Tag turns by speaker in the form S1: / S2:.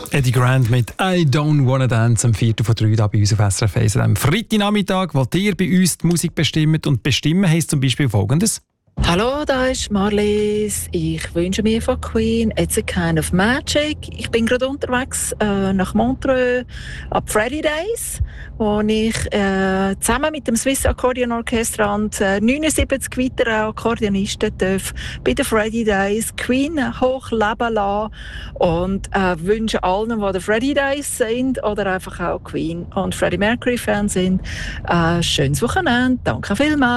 S1: Eddie Grant mit «I don't wanna dance» am 4:03 da bei uns auf SRF 1 am Freitagnachmittag, wo ihr bei uns die Musik bestimmt. Und bestimmen heisst zum Beispiel Folgendes.
S2: Hallo, da ist Marlies. Ich wünsche mir von Queen «It's a Kind of Magic». Ich bin gerade unterwegs nach Montreux ab Friday Days, wo ich zusammen mit dem Swiss Accordion Orchestra und 79 weiteren Akkordeonisten bei den Friday Days Queen hochleben lassen und wünsche allen, die der Friday Days sind oder einfach auch Queen und Freddie Mercury Fans sind, ein schönes Wochenende. Danke vielmals.